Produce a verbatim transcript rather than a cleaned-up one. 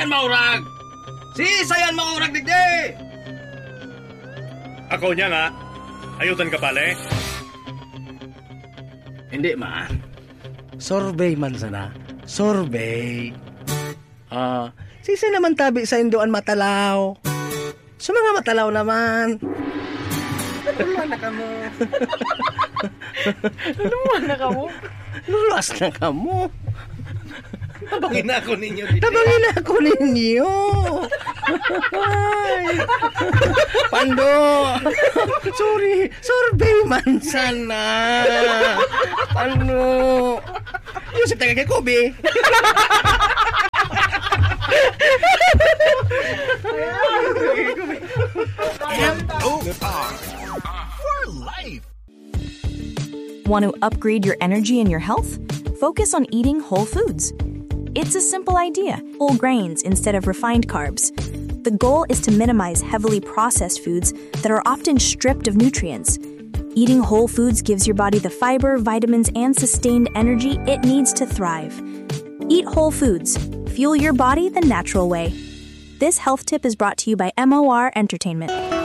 sayan maurag! Si sayan maurag digdi! Ako niya nga. Ayutan ka pala eh. Hindi man. Sorbet man sana. Sorbet. Ah, sisi naman tabi sa induan matalaw. Sa mga matalaw naman. Luluan na ka mo. Luluan na ka mo? Luluas na ka mo. Tabangin na ako ninyo dito. Tabangin na ako ninyo. Ay. Pando. Sorry. Sorbet man sana. Pando. Yung sa taga kay Kobe. M O R for life. Want to upgrade your energy and your health? Focus on eating whole foods. It's a simple idea, whole grains instead of refined carbs. The goal is to minimize heavily processed foods that are often stripped of nutrients. Eating whole foods gives your body the fiber, vitamins, and sustained energy it needs to thrive. Eat whole foods. Fuel your body the natural way. This health tip is brought to you by M O R Entertainment.